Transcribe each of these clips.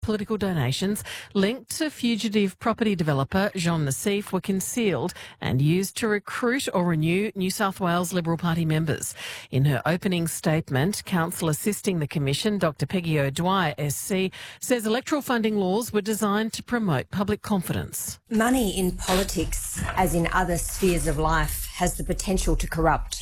political donations linked to fugitive property developer Jean Nassif were concealed and used to recruit or renew New South Wales Liberal Party members. In her opening statement, counsel assisting the Commission, Dr Peggy O'Dwyer, SC, says electoral funding laws were designed to promote public confidence. Money in politics, as in other spheres of life, has the potential to corrupt.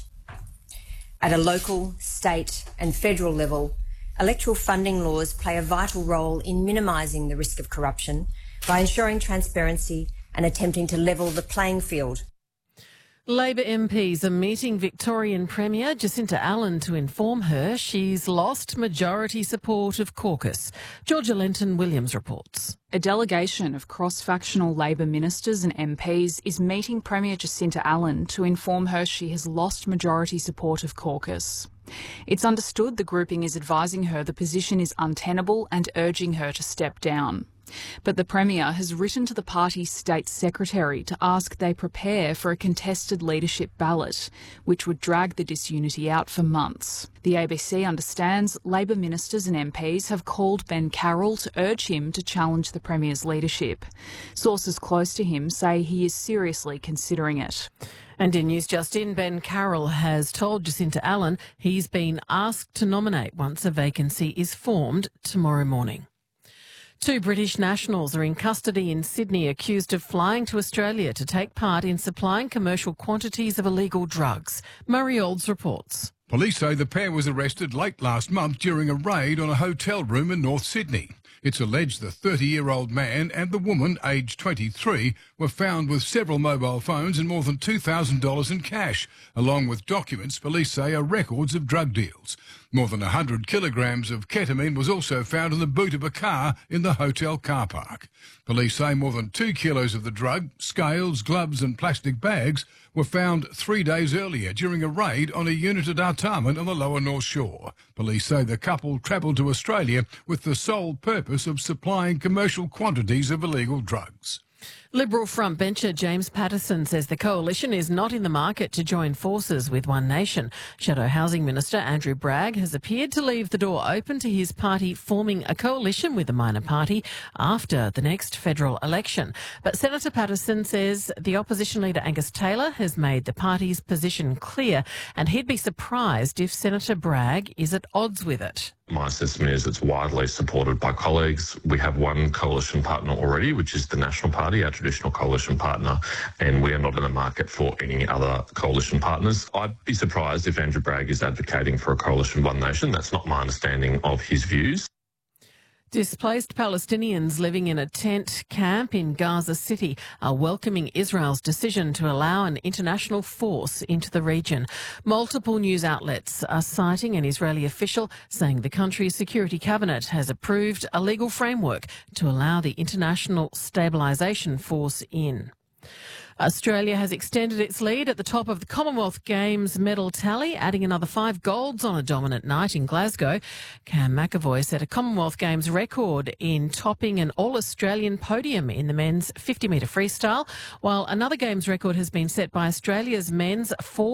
At a local, state and federal level, electoral funding laws play a vital role in minimising the risk of corruption by ensuring transparency and attempting to level the playing field. Labor MPs are meeting Victorian Premier Jacinta Allen to inform her she's lost majority support of caucus. Georgia Lenton-Williams reports. A delegation of cross-factional Labor ministers and MPs is meeting Premier Jacinta Allen to inform her she has lost majority support of caucus. It's understood the grouping is advising her the position is untenable and urging her to step down. But the Premier has written to the party's state secretary to ask they prepare for a contested leadership ballot, which would drag the disunity out for months. The ABC understands Labor ministers and MPs have called Ben Carroll to urge him to challenge the Premier's leadership. Sources close to him say he is seriously considering it. And in News Just In, Ben Carroll has told Jacinta Allen he's been asked to nominate once a vacancy is formed tomorrow morning. 2 British nationals are in custody in Sydney accused of flying to Australia to take part in supplying commercial quantities of illegal drugs. Murray Olds reports. Police say the pair was arrested late last month during a raid on a hotel room in North Sydney. It's alleged the 30-year-old man and the woman, aged 23, were found with several mobile phones and more than $2,000 in cash, along with documents police say are records of drug deals. More than 100 kilograms of ketamine was also found in the boot of a car in the hotel car park. Police say more than 2 kilos of the drug, scales, gloves and plastic bags were found 3 days earlier during a raid on a unit at Artarmon on the lower North Shore. Police say the couple travelled to Australia with the sole purpose of supplying commercial quantities of illegal drugs. Liberal frontbencher James Patterson says the coalition is not in the market to join forces with One Nation. Shadow Housing Minister Andrew Bragg has appeared to leave the door open to his party forming a coalition with the minor party after the next federal election. But Senator Patterson says the opposition leader Angus Taylor has made the party's position clear and he'd be surprised if Senator Bragg is at odds with it. My assessment is it's widely supported by colleagues. We have one coalition partner already, which is the National Party, our traditional coalition partner, and we are not in the market for any other coalition partners. I'd be surprised if Andrew Bragg is advocating for a coalition One Nation. That's not my understanding of his views. Displaced Palestinians living in a tent camp in Gaza City are welcoming Israel's decision to allow an international force into the region. Multiple news outlets are citing an Israeli official saying the country's security cabinet has approved a legal framework to allow the International Stabilisation Force in. Australia has extended its lead at the top of the Commonwealth Games medal tally, adding another 5 golds on a dominant night in Glasgow. Cam McAvoy set a Commonwealth Games record in topping an all-Australian podium in the men's 50-metre freestyle, while another Games record has been set by Australia's men's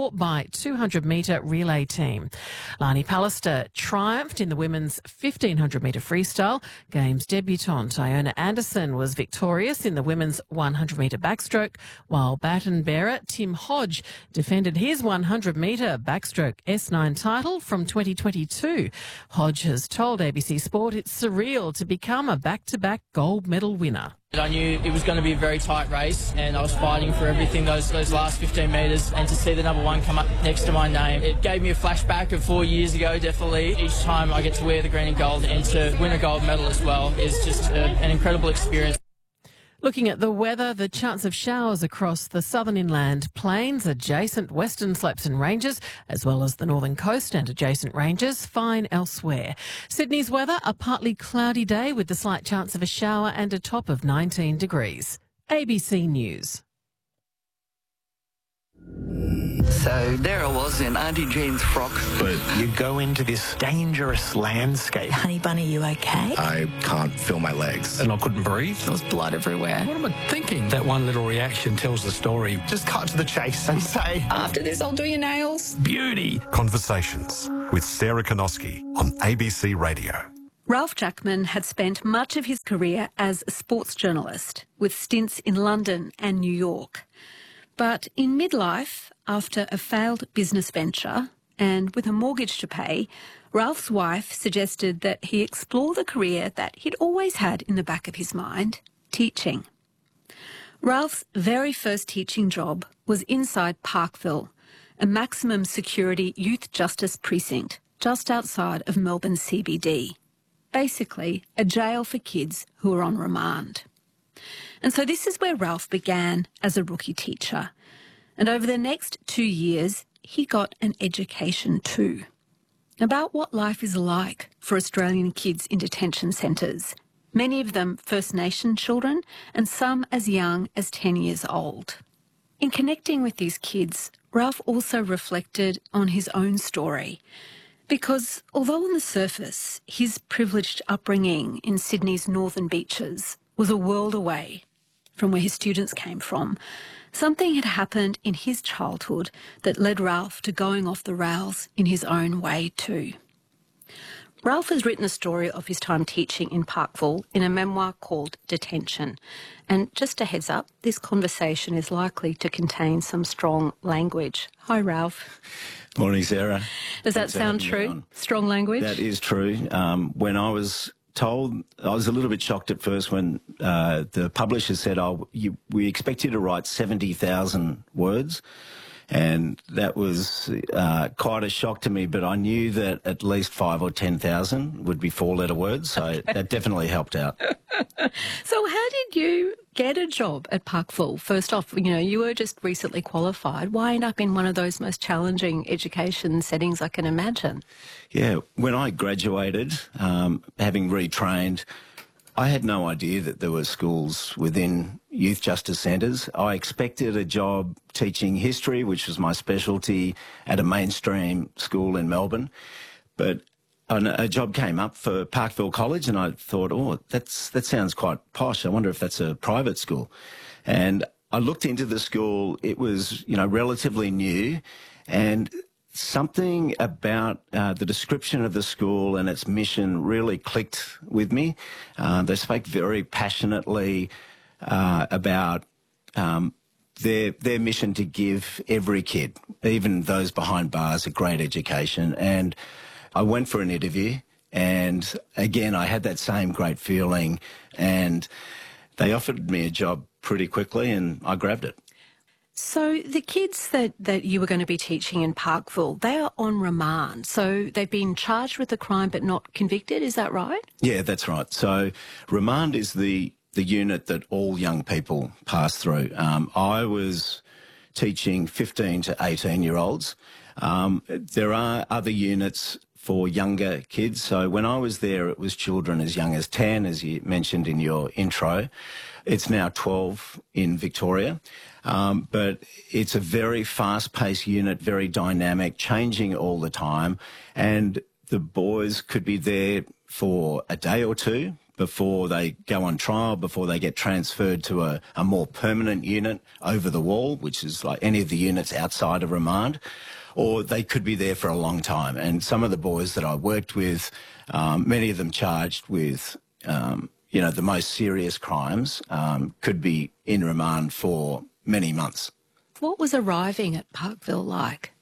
4x200-metre relay team. Lani Pallister triumphed in the women's 1,500-metre freestyle. Games debutante Iona Anderson was victorious in the women's 100-metre backstroke, while baton bearer Tim Hodge defended his 100-metre backstroke S9 title from 2022. Hodge has told ABC Sport it's surreal to become a back-to-back gold medal winner. I knew it was going to be a very tight race and I was fighting for everything those last 15 metres, and to see the number 1 come up next to my name, it gave me a flashback of 4 years ago, definitely. Each time I get to wear the green and gold and to win a gold medal as well is just an incredible experience. Looking at the weather, the chance of showers across the southern inland plains, adjacent western slopes and ranges, as well as the northern coast and adjacent ranges, fine elsewhere. Sydney's weather, a partly cloudy day with the slight chance of a shower and a top of 19 degrees. ABC News. So there I was in Auntie Jean's frock. But you go into this dangerous landscape. Honey bunny, you okay? I can't feel my legs. And I couldn't breathe. There was blood everywhere. What am I thinking? That one little reaction tells the story. Just cut to the chase and say, after this, I'll do your nails. Beauty. Conversations with Sarah Konoski on ABC Radio. Ralph Jackman had spent much of his career as a sports journalist, with stints in London and New York. But in midlife, after a failed business venture and with a mortgage to pay, Ralph's wife suggested that he explore the career that he'd always had in the back of his mind, teaching. Ralph's very first teaching job was inside Parkville, a maximum security youth justice precinct just outside of Melbourne CBD. Basically, a jail for kids who are on remand. And so this is where Ralph began as a rookie teacher. And over the next 2 years, he got an education too, about what life is like for Australian kids in detention centres, many of them First Nation children and some as young as 10 years old. In connecting with these kids, Ralph also reflected on his own story, because although on the surface his privileged upbringing in Sydney's northern beaches was a world away from where his students came from, something had happened in his childhood that led Ralph to going off the rails in his own way too. Ralph has written a story of his time teaching in Parkville in a memoir called Detention. And just a heads up, this conversation is likely to contain some strong language. Hi, Ralph. Morning, Sarah. Does that sound true? Strong language? That is true. When I was told, I was a little bit shocked at first when the publisher said, we expect you to write 70,000 words. And that was quite a shock to me, but I knew that at least 5,000 or 10,000 would be 4-letter words, so that definitely helped out. So how did you get a job at Parkville? First off, you were just recently qualified. Why end up in one of those most challenging education settings I can imagine? Yeah, when I graduated, having retrained, I had no idea that there were schools within youth justice centres. I expected a job teaching history, which was my specialty, at a mainstream school in Melbourne. But a job came up for Parkville College, and I thought, that sounds quite posh. I wonder if that's a private school. And I looked into the school. It was, relatively new, and something about the description of the school and its mission really clicked with me. They spoke very passionately about their mission to give every kid, even those behind bars, a great education. And I went for an interview, and again, I had that same great feeling, and they offered me a job pretty quickly, and I grabbed it. So the kids that you were going to be teaching in Parkville, they are on remand. So they've been charged with a crime but not convicted, is that right? Yeah, that's right. So remand is the unit that all young people pass through. I was teaching 15 to 18-year-olds. There are other units for younger kids. So when I was there, it was children as young as 10, as you mentioned in your intro. It's now 12 in Victoria. But it's a very fast-paced unit, very dynamic, changing all the time. And the boys could be there for a day or two before they go on trial, before they get transferred to a more permanent unit over the wall, which is like any of the units outside of remand, or they could be there for a long time. And some of the boys that I worked with, many of them charged with the most serious crimes, could be in remand for many months. What was arriving at Parkville like?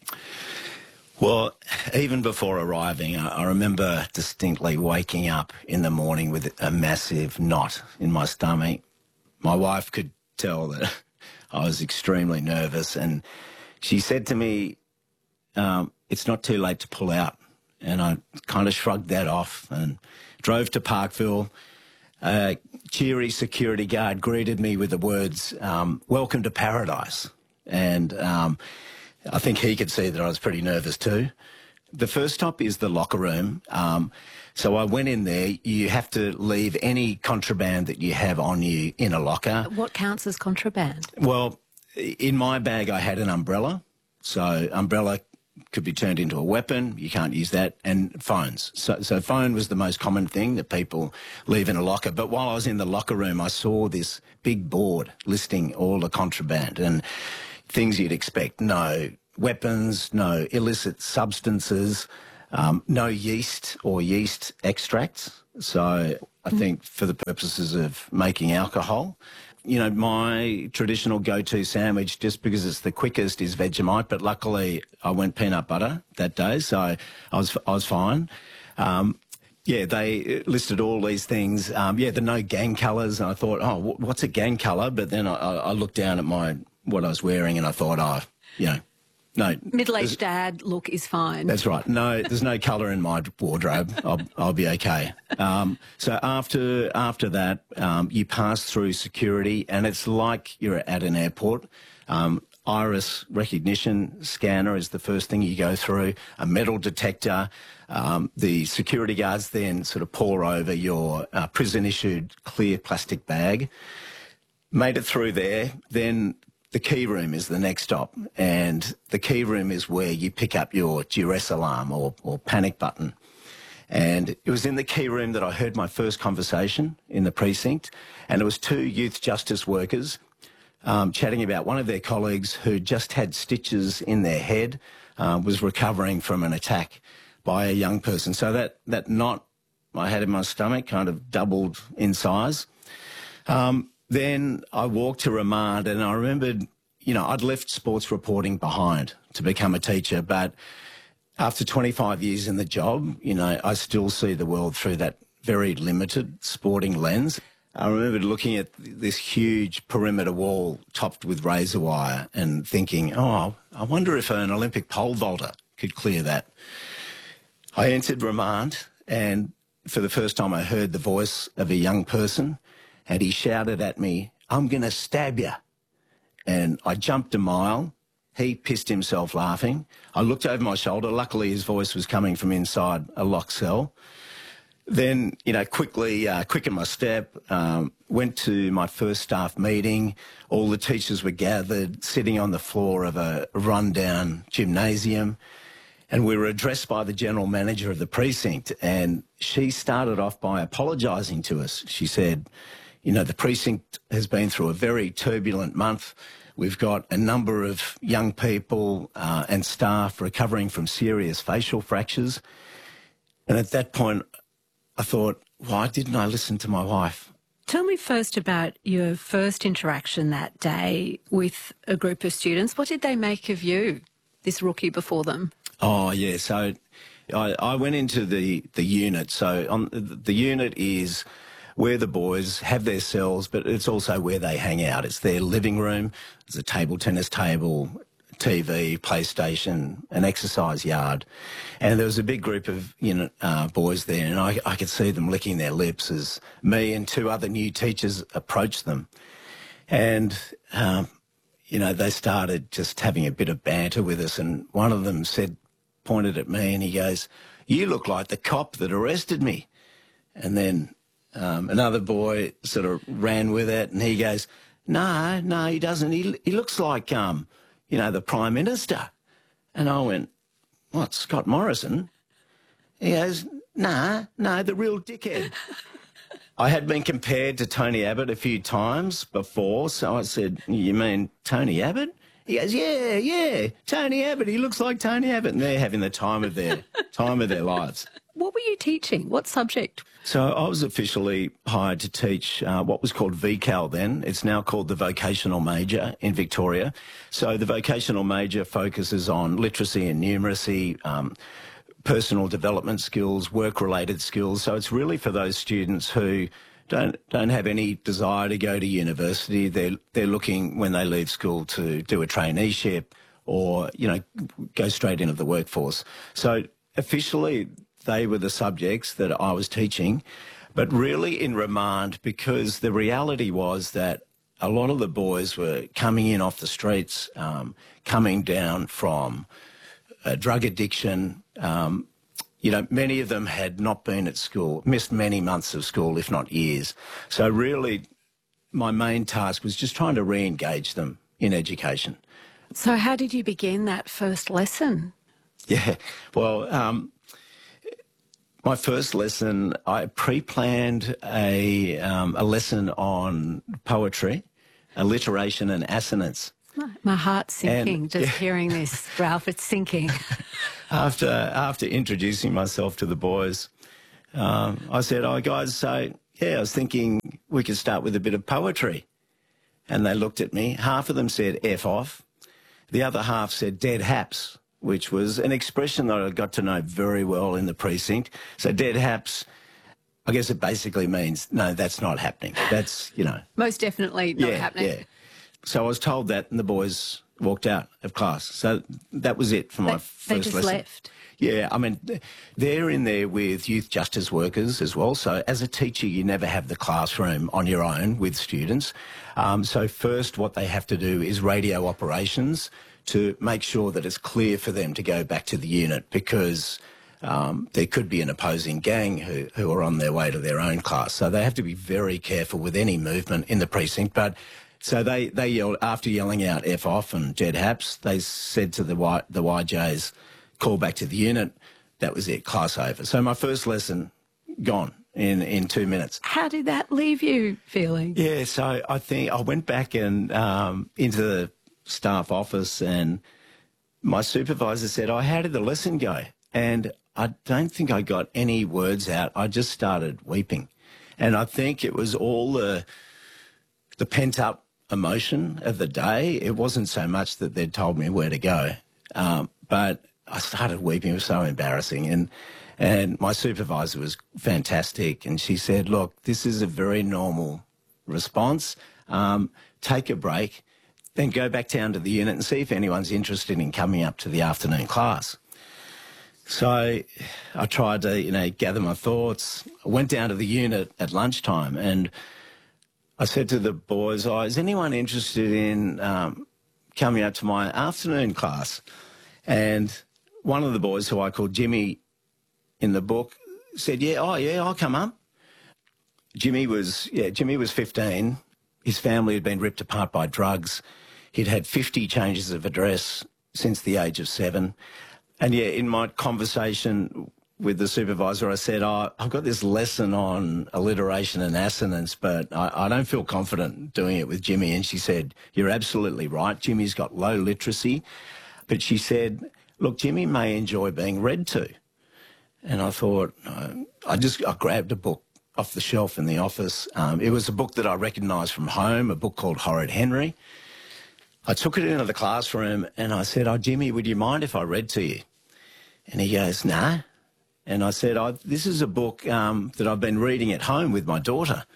Well, even before arriving, I remember distinctly waking up in the morning with a massive knot in my stomach. My wife could tell that I was extremely nervous, and she said to me, it's not too late to pull out. And I kind of shrugged that off and drove to Parkville. A cheery security guard greeted me with the words, "Welcome to paradise." And I think he could see that I was pretty nervous too. The first stop is the locker room. So I went in there. You have to leave any contraband that you have on you in a locker. What counts as contraband? Well, in my bag I had an umbrella. So umbrella could be turned into a weapon. You can't use that. And phones. So phone was the most common thing that people leave in a locker. But while I was in the locker room, I saw this big board listing all the contraband and things you'd expect. No weapons, no illicit substances, no yeast or yeast extracts. So I think for the purposes of making alcohol, you know, my traditional go-to sandwich, just because it's the quickest, is Vegemite. But luckily, I went peanut butter that day, so I was fine. Yeah, they listed all these things. The no gang colours, and I thought, oh, what's a gang colour? But then I looked down at what I was wearing, and I thought, no. Middle-aged dad look is fine. That's right. No, there's no colour in my wardrobe. I'll be okay. So after that, you pass through security, and it's like you're at an airport. Iris recognition scanner is the first thing you go through, a metal detector. The security guards then sort of pore over your prison-issued clear plastic bag. Made it through there, then the key room is the next stop, and the key room is where you pick up your duress alarm or panic button. And it was in the key room that I heard my first conversation in the precinct, and it was two youth justice workers chatting about one of their colleagues who just had stitches in their head, was recovering from an attack by a young person. So that knot I had in my stomach kind of doubled in size. Then I walked to remand, and I remembered, you know, I'd left sports reporting behind to become a teacher, but after 25 years in the job, you know, I still see the world through that very limited sporting lens. I remember looking at this huge perimeter wall topped with razor wire and thinking, oh, I wonder if an Olympic pole vaulter could clear that. I entered remand, and for the first time I heard the voice of a young person, and he shouted at me, "I'm going to stab you." And I jumped a mile. He pissed himself laughing. I looked over my shoulder. Luckily, his voice was coming from inside a locked cell. Then, you know, quickly quickened my step, went to my first staff meeting. All the teachers were gathered, sitting on the floor of a rundown gymnasium. And we were addressed by the general manager of the precinct. And she started off by apologising to us. She said, you know, the precinct has been through a very turbulent month. We've got a number of young people and staff recovering from serious facial fractures. And at that point, I thought, why didn't I listen to my wife? Tell me first about your first interaction that day with a group of students. What did they make of you, this rookie before them? Oh, yeah. So I went into the unit. So the unit is where the boys have their cells, but it's also where they hang out. It's their living room. There's a table tennis table, TV, PlayStation, an exercise yard. And there was a big group of boys there, and I could see them licking their lips as me and two other new teachers approached them. And, they started just having a bit of banter with us, and one of them pointed at me and he goes, "You look like the cop that arrested me." And then another boy sort of ran with it, and he goes, No, he doesn't. He looks like, the Prime Minister. And I went, "What, Scott Morrison?" He goes, No, the real dickhead. I had been compared to Tony Abbott a few times before, so I said, "You mean Tony Abbott?" He goes, Yeah, Tony Abbott. He looks like Tony Abbott. And they're having the time of their lives. What were you teaching? What subject? So I was officially hired to teach what was called VCAL then. It's now called the Vocational Major in Victoria. So the Vocational Major focuses on literacy and numeracy, personal development skills, work-related skills. So it's really for those students who don't have any desire to go to university. They're looking when they leave school to do a traineeship or, go straight into the workforce. So officially they were the subjects that I was teaching, but really in remand, because the reality was that a lot of the boys were coming in off the streets, coming down from drug addiction. Many of them had not been at school, missed many months of school, if not years. So really my main task was just trying to re-engage them in education. So how did you begin that first lesson? Yeah, well, my first lesson, I pre-planned a lesson on poetry, alliteration and assonance. My heart's sinking just hearing this, Ralph. It's sinking. After introducing myself to the boys, I said, "Oh, guys, so, yeah, I was thinking we could start with a bit of poetry." And they looked at me. Half of them said F off. The other half said dead haps, which was an expression that I got to know very well in the precinct. So dead haps, I guess it basically means, no, that's not happening. That's, you know. Most definitely not happening. Yeah. So I was told that and the boys walked out of class. So that was it for my first lesson. They just left? Yeah, I mean, they're in there with youth justice workers as well. So as a teacher, you never have the classroom on your own with students. So first what they have to do is radio operations to make sure that it's clear for them to go back to the unit, because there could be an opposing gang who are on their way to their own class. So they have to be very careful with any movement in the precinct. But so they yelled, after yelling out F off and dead haps, they said to the YJs, call back to the unit. That was it, class over. So my first lesson gone in 2 minutes. How did that leave you feeling? Yeah, so I think I went back and into the staff office, and my supervisor said, "Oh, how did the lesson go?" And I don't think I got any words out. I just started weeping. And I think it was all the pent-up emotion of the day. It wasn't so much that they'd told me where to go, but I started weeping. It was so embarrassing. And my supervisor was fantastic. And she said, "Look, this is a very normal response. Take a break, then go back down to the unit and see if anyone's interested in coming up to the afternoon class." So I tried to, gather my thoughts. I went down to the unit at lunchtime and I said to the boys, "Oh, is anyone interested in coming up to my afternoon class?" And one of the boys, who I called Jimmy in the book, said, "Yeah, I'll come up." Jimmy was 15. His family had been ripped apart by drugs. He'd had 50 changes of address since the age of 7. And yeah, in my conversation with the supervisor, I said, "I've got this lesson on alliteration and assonance, but I don't feel confident doing it with Jimmy." And she said, "You're absolutely right. Jimmy's got low literacy." But she said, "Look, Jimmy may enjoy being read to." And I thought, I grabbed a book off the shelf in the office. It was a book that I recognised from home, a book called Horrid Henry. I took it into the classroom and I said, "Oh, Jimmy, would you mind if I read to you?" And he goes, "Nah." And I said, "This is a book that I've been reading at home with my daughter."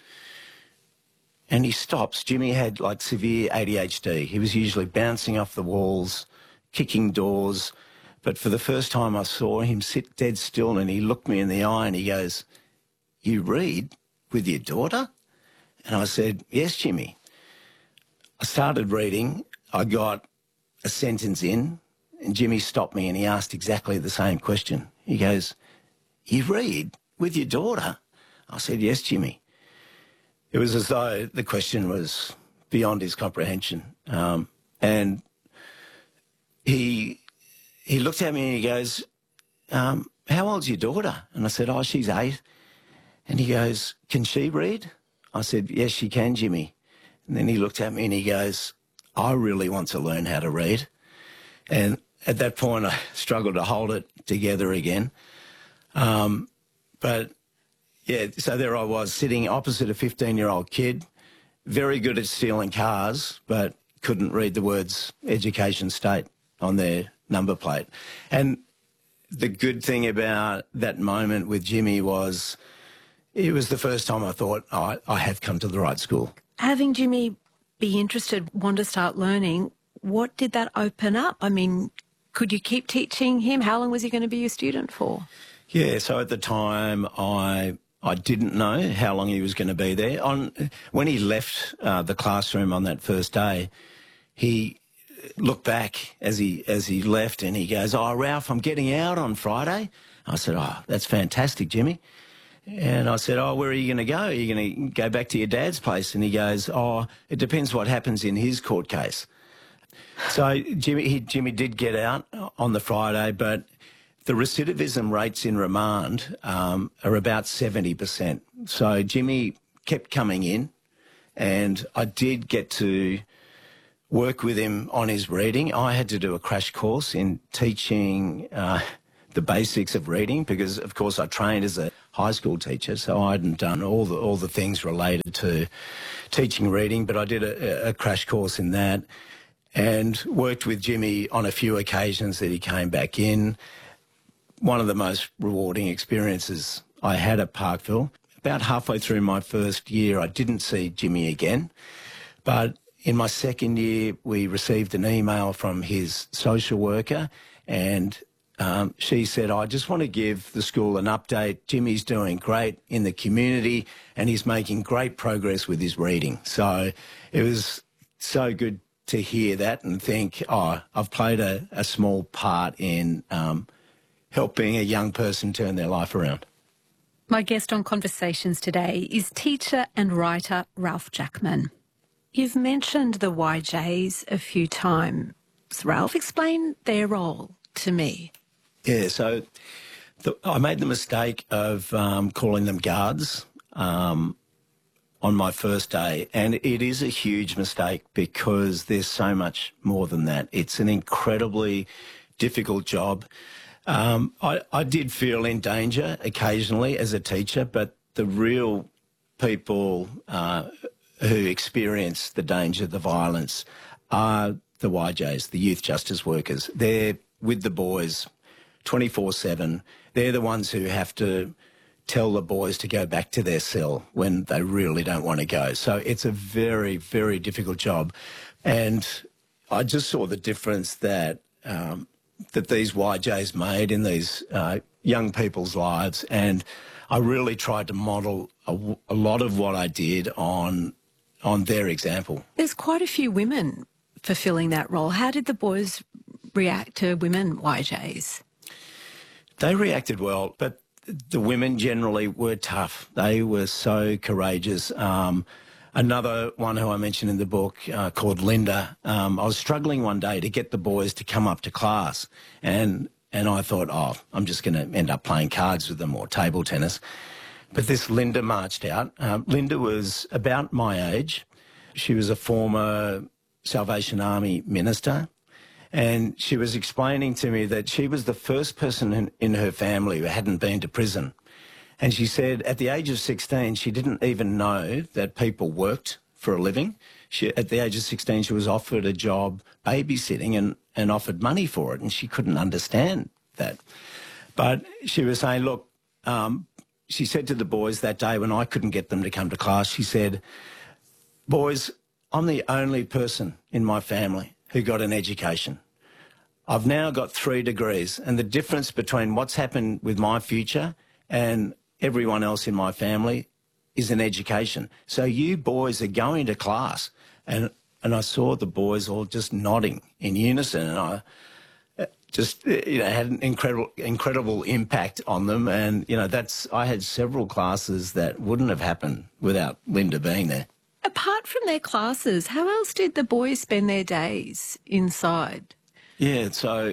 And he stops. Jimmy had like severe ADHD. He was usually bouncing off the walls, kicking doors. But for the first time I saw him sit dead still, and he looked me in the eye and he goes, "You read with your daughter?" And I said, "Yes, Jimmy." I started reading. I got a sentence in and Jimmy stopped me and he asked exactly the same question. He goes, "You read with your daughter?" I said, "Yes, Jimmy." It was as though the question was beyond his comprehension. And he looked at me and he goes, "How old's your daughter?" And I said, "Oh, she's 8. And he goes, "Can she read?" I said, "Yes, she can, Jimmy." And then he looked at me and he goes, "I really want to learn how to read." And at that point, I struggled to hold it together again. But, yeah, so there I was sitting opposite a 15-year-old kid, very good at stealing cars, but couldn't read the words Education State on their number plate. And the good thing about that moment with Jimmy was it was the first time I thought, I have come to the right school. Having Jimmy be interested, want to start learning, what did that open up? I mean, could you keep teaching him? How long was he going to be your student for? Yeah, so at the time I didn't know how long he was going to be there. When he left the classroom on that first day, he looked back as he left and he goes, "Oh, Ralph, I'm getting out on Friday." I said, "Oh, that's fantastic, Jimmy." And I said, "Oh, where are you going to go? Are you going to go back to your dad's place?" And he goes, "Oh, it depends what happens in his court case." So Jimmy did get out on the Friday, but the recidivism rates in remand are about 70%. So Jimmy kept coming in, and I did get to work with him on his reading. I had to do a crash course in teaching the basics of reading because, of course, I trained as a high school teacher, so I hadn't done all the things related to teaching reading, but I did a crash course in that and worked with Jimmy on a few occasions that he came back in. One of the most rewarding experiences I had at Parkville. About halfway through my first year, I didn't see Jimmy again, but in my second year, we received an email from his social worker and she said, I just want to give the school an update. Jimmy's doing great in the community and he's making great progress with his reading. So it was so good to hear that and think, oh, I've played a small part in helping a young person turn their life around. My guest on Conversations today is teacher and writer Ralph Jackman. You've mentioned the YJs a few times. Ralph, explain their role to me. Yeah, so I made the mistake of calling them guards on my first day, and it is a huge mistake because there's so much more than that. It's an incredibly difficult job. I did feel in danger occasionally as a teacher, but the real people who experience the danger, the violence, are the YJs, the youth justice workers. They're with the boys 24/7. They're the ones who have to tell the boys to go back to their cell when they really don't want to go. So it's a very, very difficult job. And I just saw the difference that that these YJs made in these young people's lives. And I really tried to model a lot of what I did on their example. There's quite a few women fulfilling that role. How did the boys react to women YJs? They reacted well, but the women generally were tough. They were so courageous. Another one who I mentioned in the book called Linda, I was struggling one day to get the boys to come up to class and I thought, oh, I'm just going to end up playing cards with them or table tennis. But this Linda marched out. Linda was about my age. She was a former Salvation Army minister. And she was explaining to me that she was the first person in her family who hadn't been to prison. And she said at the age of 16, she didn't even know that people worked for a living. At the age of 16, she was offered a job babysitting and offered money for it, and she couldn't understand that. But she was saying, look, she said to the boys that day when I couldn't get them to come to class, she said, boys, I'm the only person in my family who got an education. I've now got 3 degrees, and the difference between what's happened with my future and everyone else in my family is an education. So you boys are going to class. And I saw the boys all just nodding in unison, and I just, had an incredible impact on them. And, I had several classes that wouldn't have happened without Linda being there. Apart from their classes, how else did the boys spend their days inside? Yeah, so,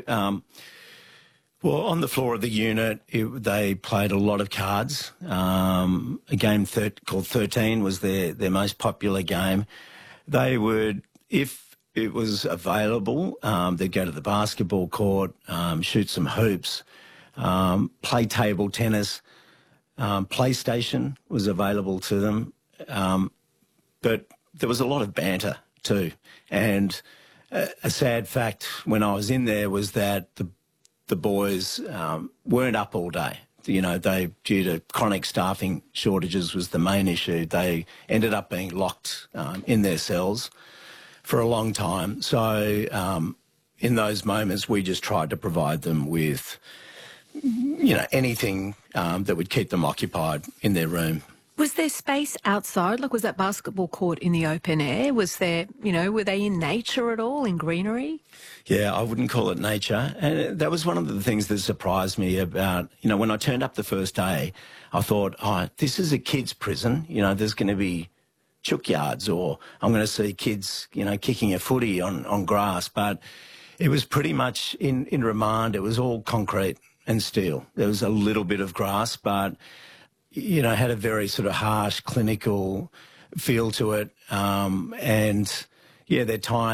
on the floor of the unit, they played a lot of cards. A game called 13 was their most popular game. They would, if it was available, they'd go to the basketball court, shoot some hoops, play table tennis. PlayStation was available to them. But there was a lot of banter too. And a sad fact when I was in there was that the boys weren't up all day. They, due to chronic staffing shortages was the main issue, they ended up being locked in their cells for a long time. So in those moments, we just tried to provide them with, anything that would keep them occupied in their room. Was there space outside? Like, was that basketball court in the open air? Was there, were they in nature at all, in greenery? Yeah, I wouldn't call it nature. And that was one of the things that surprised me about, when I turned up the first day, I thought, oh, this is a kids' prison. There's going to be chook yards, or I'm going to see kids, kicking a footy on grass. But it was pretty much in remand, it was all concrete and steel. There was a little bit of grass, but had a very sort of harsh, clinical feel to it. And, their time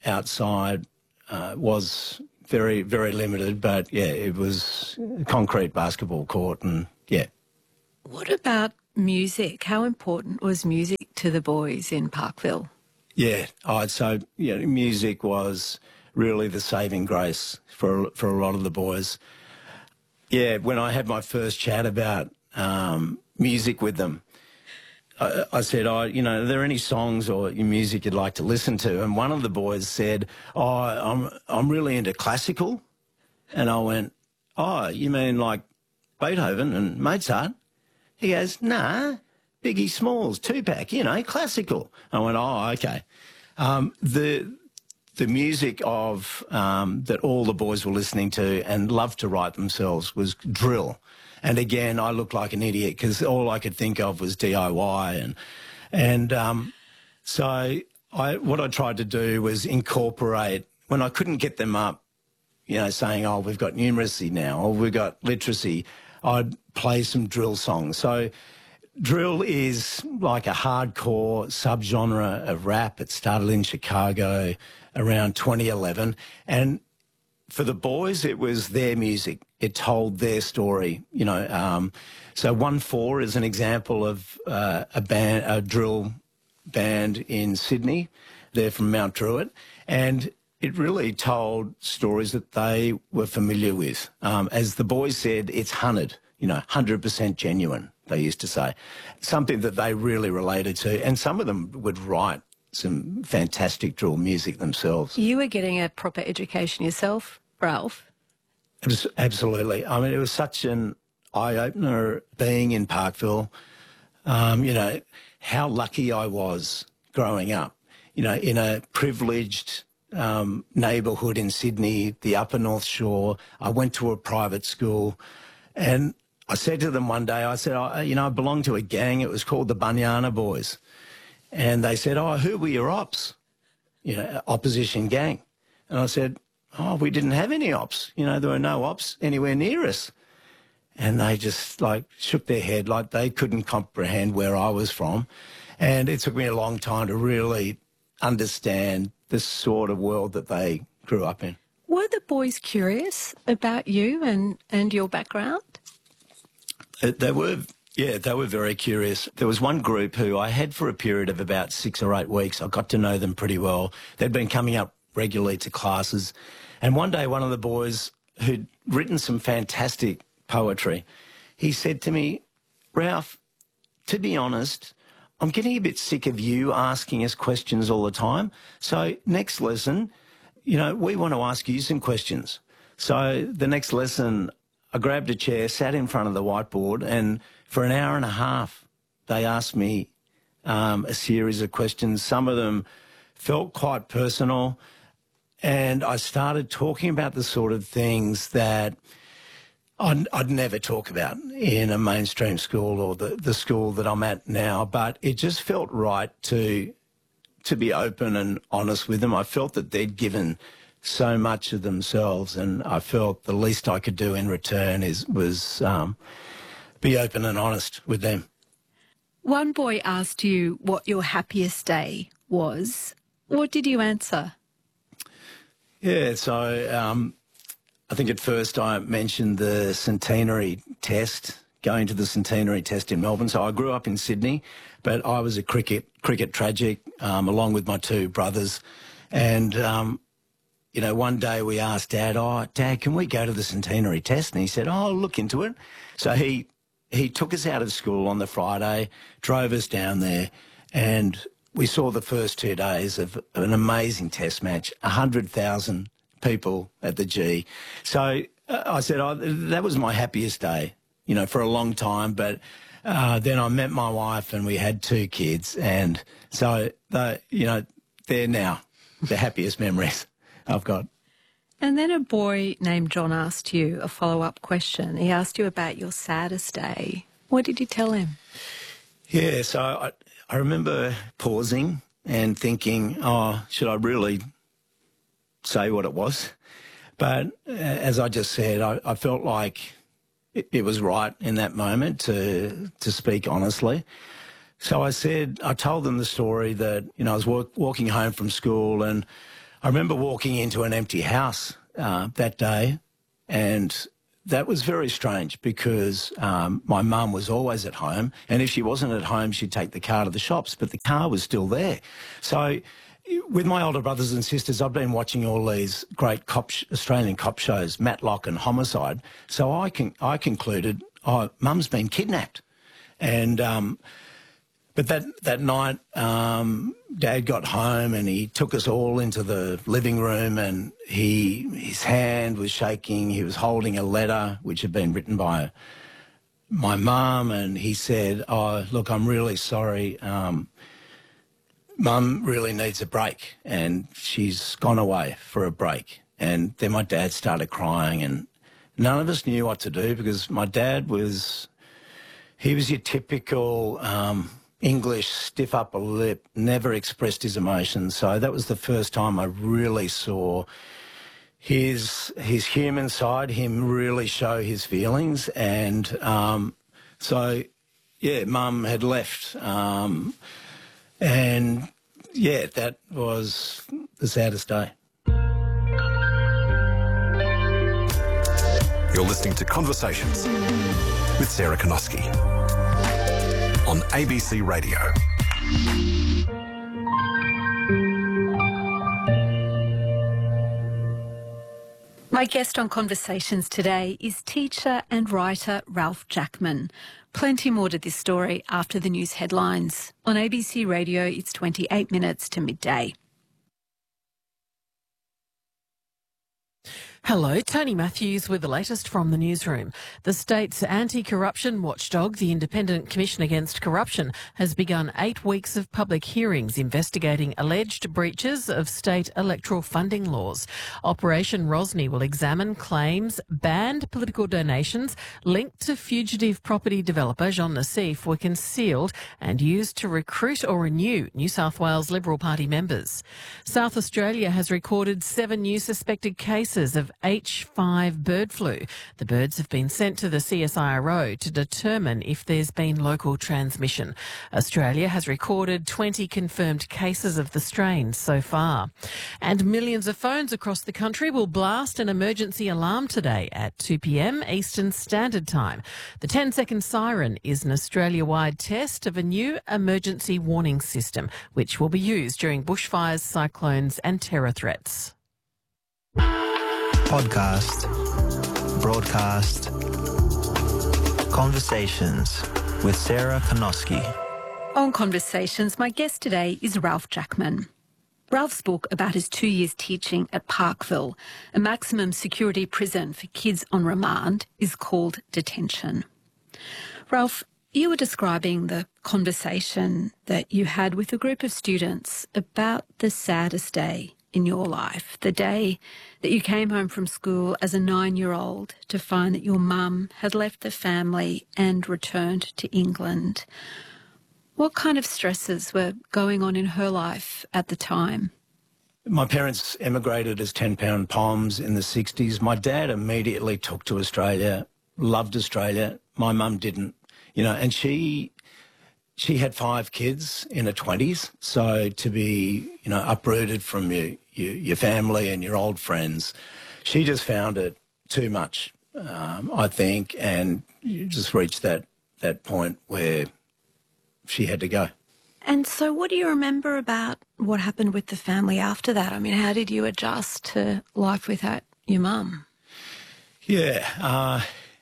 outside was very, very limited, but yeah, it was a concrete basketball court, and yeah. What about music? How important was music to the boys in Parkville? Yeah, so music was really the saving grace for a lot of the boys. Yeah, when I had my first chat about music with them, I said, are there any songs or music you'd like to listen to? And one of the boys said, I'm really into classical. And I went, you mean like Beethoven and Mozart? He goes, nah, Biggie Smalls, Tupac, classical. I went, okay. The music of that all the boys were listening to and loved to write themselves was drill. And again, I looked like an idiot because all I could think of was DIY. So what I tried to do was incorporate, when I couldn't get them up, saying, we've got numeracy now, or we've got literacy, I'd play some drill songs. So drill is like a hardcore subgenre of rap. It started in Chicago around 2011. And for the boys, it was their music. It told their story, So 1-4 is an example of a drill band in Sydney. They're from Mount Druitt. And it really told stories that they were familiar with. As the boys said, it's hunted, 100% genuine, they used to say. Something that they really related to. And some of them would write some fantastic drill music themselves. You were getting a proper education yourself, Ralph. Absolutely. I mean, it was such an eye-opener being in Parkville. How lucky I was growing up, in a privileged neighbourhood in Sydney, the Upper North Shore. I went to a private school, and I said to them one day, I said, I belonged to a gang. It was called the Bunyana Boys. And they said, who were your ops? Opposition gang. And I said, we didn't have any ops. There were no ops anywhere near us. And they just shook their head like they couldn't comprehend where I was from. And it took me a long time to really understand the sort of world that they grew up in. Were the boys curious about you and your background? They were very curious. There was one group who I had for a period of about 6 or 8 weeks. I got to know them pretty well. They'd been coming up regularly to classes. And one day, one of the boys who'd written some fantastic poetry, he said to me, Ralph, to be honest, I'm getting a bit sick of you asking us questions all the time. So next lesson, we want to ask you some questions. So the next lesson, I grabbed a chair, sat in front of the whiteboard, and for an hour and a half, they asked me a series of questions. Some of them felt quite personal. And I started talking about the sort of things that I'd never talk about in a mainstream school or the school that I'm at now. But it just felt right to be open and honest with them. I felt that they'd given so much of themselves, and I felt the least I could do in return was be open and honest with them. One boy asked you what your happiest day was. What did you answer? Yeah, so I think at first I mentioned the centenary test, going to the centenary test in Melbourne. So I grew up in Sydney, but I was a cricket tragic along with my 2 brothers. And, one day we asked Dad, Dad, can we go to the centenary test? And he said, I'll look into it. So he took us out of school on the Friday, drove us down there, and we saw the first 2 days of an amazing test match, 100,000 people at the G. So I said, that was my happiest day, for a long time. But then I met my wife and we had 2 kids. And so, they're now the happiest memories I've got. And then a boy named John asked you a follow-up question. He asked you about your saddest day. What did you tell him? Yeah, so I remember pausing and thinking, should I really say what it was? But as I just said, I felt like it was right in that moment to speak honestly. So I told them the story that, I was walking home from school and I remember walking into an empty house that day, and that was very strange because my mum was always at home, and if she wasn't at home, she'd take the car to the shops, but the car was still there. So with my older brothers and sisters, I've been watching all these great Australian cop shows, Matlock and Homicide, so I concluded, oh, Mum's been kidnapped. And but that night, Dad got home and he took us all into the living room, and his hand was shaking. He was holding a letter which had been written by my mum, and he said, oh, look, I'm really sorry. Mum really needs a break, and she's gone away for a break. And then my dad started crying, and none of us knew what to do because my dad was your typical English stiff upper lip, never expressed his emotions. So that was the first time I really saw his human side, him really show his feelings. And so, yeah, Mum had left. And, yeah, that was the saddest day. You're listening to Conversations with Sarah Konoski on ABC Radio. My guest on Conversations today is teacher and writer Ralph Jackman. Plenty more to this story after the news headlines. On ABC Radio, it's 28 minutes to midday. Hello, Tony Matthews with the latest from the newsroom. The state's anti-corruption watchdog, the Independent Commission Against Corruption, has begun 8 weeks of public hearings investigating alleged breaches of state electoral funding laws. Operation Rosny will examine claims banned political donations linked to fugitive property developer Jean Nassif were concealed and used to recruit or renew New South Wales Liberal Party members. South Australia has recorded 7 new suspected cases of H5 bird flu. The birds have been sent to the CSIRO to determine if there's been local transmission. Australia has recorded 20 confirmed cases of the strain so far. And millions of phones across the country will blast an emergency alarm today at 2 p.m. Eastern Standard Time. The 10-second siren is an Australia-wide test of a new emergency warning system, which will be used during bushfires, cyclones and terror threats. Podcast, broadcast, Conversations with Sarah Konoski. On Conversations, my guest today is Ralph Jackman. Ralph's book about his 2 years teaching at Parkville, a maximum security prison for kids on remand, is called Detention. Ralph, you were describing the conversation that you had with a group of students about the saddest day in your life, the day that you came home from school as a 9-year-old to find that your mum had left the family and returned to England. What kind of stresses were going on in her life at the time? My parents emigrated as 10-pound poms in the 60s. My dad immediately took to Australia, loved Australia. My mum didn't, and she had 5 kids in her 20s. So to be, uprooted from your family and your old friends, she just found it too much, I think, and you just reached that point where she had to go. And so what do you remember about what happened with the family after that? I mean, how did you adjust to life without your mum? Yeah,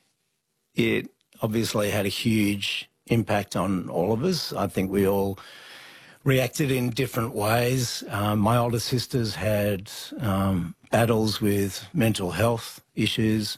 it obviously had a huge impact on all of us. I think we all reacted in different ways. My older sisters had battles with mental health issues.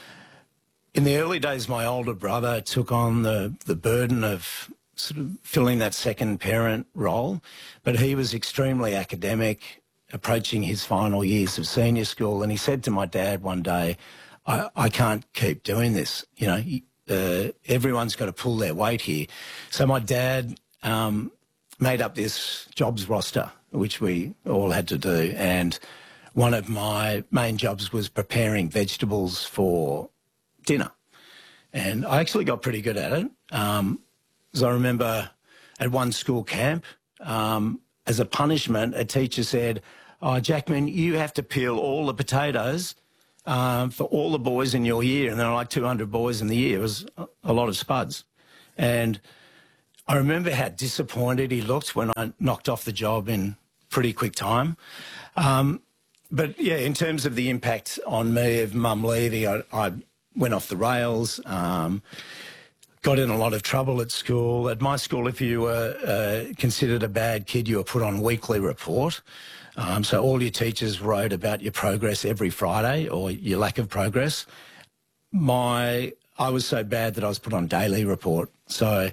In the early days, my older brother took on the burden of sort of filling that second parent role, but he was extremely academic, approaching his final years of senior school, and he said to my dad one day, I can't keep doing this, everyone's got to pull their weight here. So my dad made up this jobs roster, which we all had to do, and one of my main jobs was preparing vegetables for dinner. And I actually got pretty good at it. Because I remember at one school camp, as a punishment, a teacher said, "Oh, Jackman, you have to peel all the potatoes for all the boys in your year." And there were like 200 boys in the year. It was a lot of spuds. And I remember how disappointed he looked when I knocked off the job in pretty quick time. But, yeah, in terms of the impact on me of Mum leaving, I went off the rails, got in a lot of trouble at school. At my school, if you were considered a bad kid, you were put on weekly report. So all your teachers wrote about your progress every Friday or your lack of progress. I was so bad that I was put on daily report. So,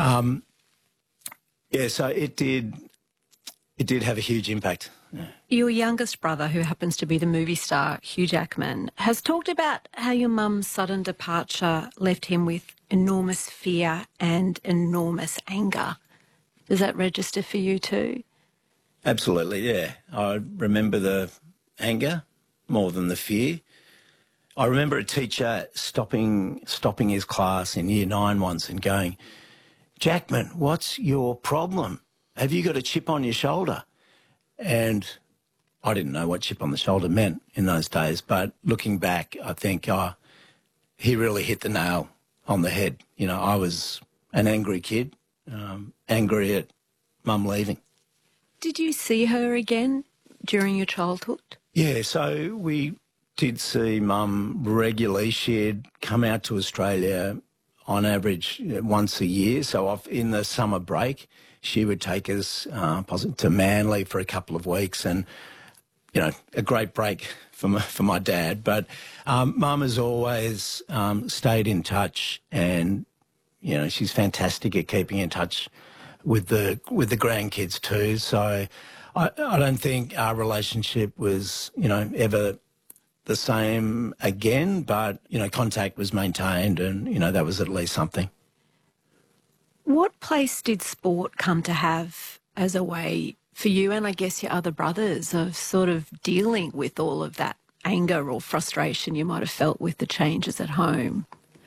so it did have a huge impact. Yeah. Your youngest brother, who happens to be the movie star Hugh Jackman, has talked about how your mum's sudden departure left him with enormous fear and enormous anger. Does that register for you too? Absolutely, yeah. I remember the anger more than the fear. I remember a teacher stopping his class in Year 9 once and going, "Jackman, what's your problem? Have you got a chip on your shoulder?" And I didn't know what chip on the shoulder meant in those days, but looking back, I think he really hit the nail on the head. You know, I was an angry kid, angry at Mum leaving. Did you see her again during your childhood? Yeah, so we did see Mum regularly. She'd come out to Australia on average once a year. So in the summer break, she would take us to Manly for a couple of weeks, and you know, a great break for my dad. But Mum has always stayed in touch, and you know, she's fantastic at keeping in touch with the grandkids too. So I don't think our relationship was, you know, ever the same again, but you know, contact was maintained, and you know, that was at least something. What place did sport come to have as a way for you and I guess your other brothers of sort of dealing with all of that anger or frustration you might have felt with the changes at home?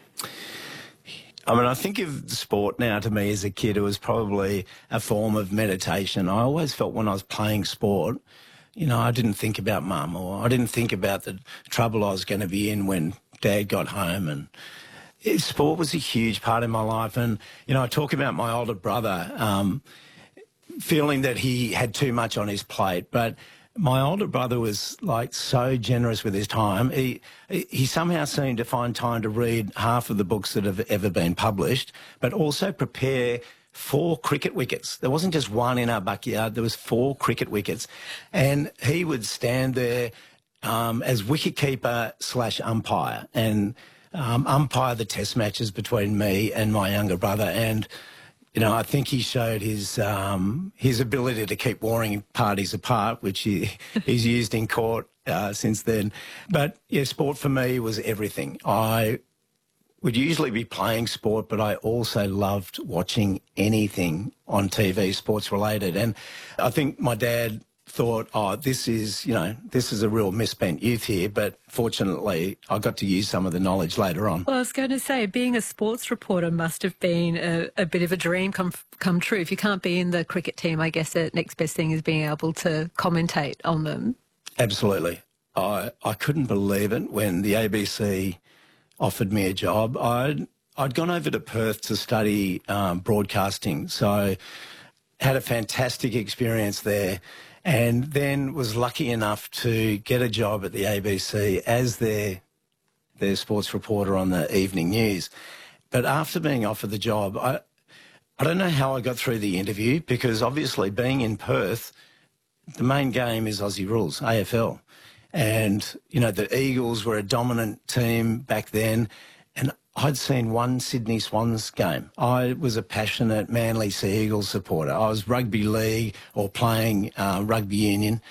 I mean, I think of sport now to me as a kid, it was probably a form of meditation. I always felt when I was playing sport, you know, I didn't think about Mum, or I didn't think about the trouble I was going to be in when Dad got home. And sport was a huge part of my life. And, you know, I talk about my older brother feeling that he had too much on his plate. But my older brother was, like, so generous with his time. He somehow seemed to find time to read half of the books that have ever been published, but also prepare 4 cricket wickets. There wasn't just one in our backyard. There was 4 cricket wickets. And he would stand there as wicketkeeper/umpire and umpire the test matches between me and my younger brother. And, you know, I think he showed his ability to keep warring parties apart, which he's used in court since then. But, yeah, sport for me was everything. I would usually be playing sport, but I also loved watching anything on TV sports related. And I think my dad thought, oh, this is a real misspent youth here, but fortunately I got to use some of the knowledge later on. Well, I was going to say, being a sports reporter must have been a bit of a dream come true. If you can't be in the cricket team, I guess the next best thing is being able to commentate on them. Absolutely. I couldn't believe it when the ABC offered me a job. I'd gone over to Perth to study broadcasting, so had a fantastic experience there. And then was lucky enough to get a job at the ABC as their sports reporter on the evening news. But after being offered the job, I don't know how I got through the interview, because obviously being in Perth, the main game is Aussie Rules, AFL. And, you know, the Eagles were a dominant team back then. And I'd seen one Sydney Swans game. I was a passionate Manly Sea Eagles supporter. I was rugby league or playing rugby union.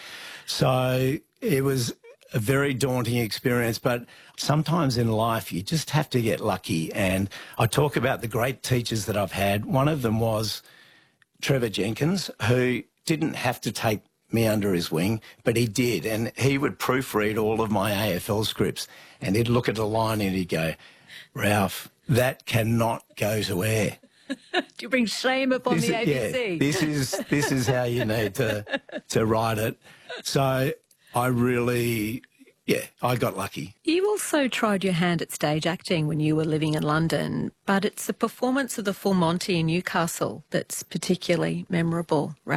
So it was a very daunting experience, but sometimes in life you just have to get lucky. And I talk about the great teachers that I've had. One of them was Trevor Jenkins, who didn't have to take me under his wing, but he did. And he would proofread all of my AFL scripts, and he'd look at a line and he'd go, Ralph, that cannot go to air. Do you bring shame upon the ABC? Yeah, this is how you need to write it. So I really, I got lucky. You also tried your hand at stage acting when you were living in London, but it's the performance of The Full Monty in Newcastle that's particularly memorable.